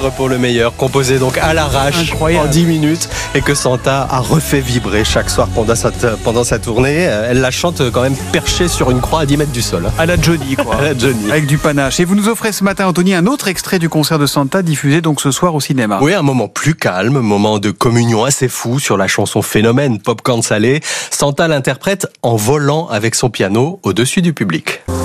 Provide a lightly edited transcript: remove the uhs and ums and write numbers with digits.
vivre pour le meilleur, composée donc à l'arrache Incroyable. en 10 minutes et que Santa a refait vibrer chaque soir pendant sa tournée. Elle la chante quand même perchée sur une croix à 10 mètres du sol. À la Johnny, quoi. À la Johnny. Avec du panache. Et vous nous offrez ce matin, Anthony, un autre extrait du concert de Santa diffusé donc ce soir au cinéma. Oui, un moment plus calme, moment de communion assez fou sur la chanson Phénomène, Popcorn salé. Santa l'interprète en volant avec son piano au-dessus du public.